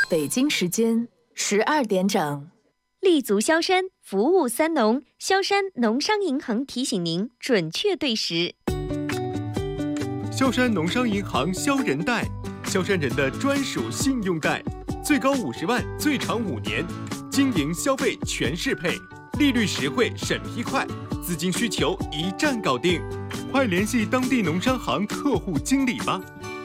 北京时间12点整。 立足萧山，服务三农，萧山农商银行提醒您准确对时。 萧山农商银行萧人贷，萧山人的专属信用贷，最高50万，最长5年，经营消费全适配，利率实惠，审批快，资金需求一站搞定，快联系当地农商行客户经理吧。